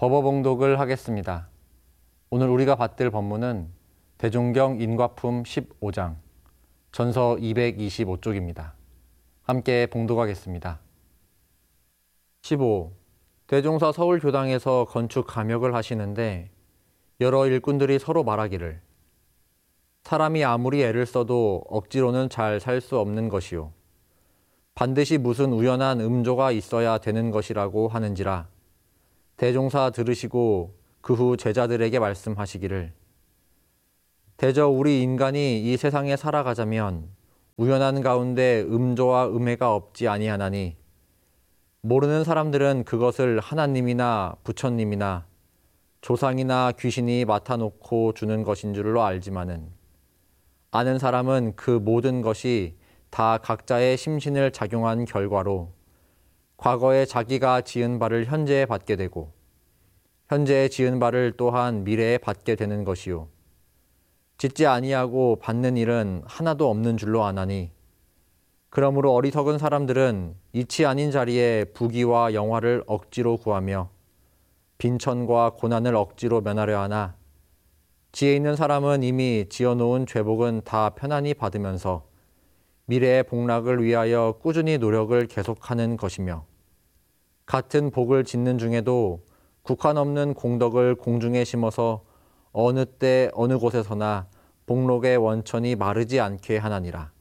법어봉독을 하겠습니다. 오늘 우리가 받들 법문은 대종경 인과품 15장, 전서 225쪽입니다. 함께 봉독하겠습니다. 15. 대종사 서울교당에서 건축 감역을 하시는데 여러 일꾼들이 서로 말하기를 사람이 아무리 애를 써도 억지로는 잘 살 수 없는 것이요. 반드시 무슨 우연한 음조가 있어야 되는 것이라고 하는지라 대종사 들으시고 그 후 제자들에게 말씀하시기를 대저 우리 인간이 이 세상에 살아가자면 우연한 가운데 음조와 음해가 없지 아니하나니 모르는 사람들은 그것을 하나님이나 부처님이나 조상이나 귀신이 맡아놓고 주는 것인 줄로 알지만은 아는 사람은 그 모든 것이 다 각자의 심신을 작용한 결과로 과거에 자기가 지은 바를 현재에 받게 되고 현재에 지은 바를 또한 미래에 받게 되는 것이요. 짓지 아니하고 받는 일은 하나도 없는 줄로 아나니 그러므로 어리석은 사람들은 이치 아닌 자리에 부귀와 영화를 억지로 구하며 빈천과 고난을 억지로 면하려 하나 지혜 있는 사람은 이미 지어놓은 죄복은 다 편안히 받으면서 미래의 복락을 위하여 꾸준히 노력을 계속하는 것이며 같은 복을 짓는 중에도 국한 없는 공덕을 공중에 심어서 어느 때 어느 곳에서나 복록의 원천이 마르지 않게 하나니라.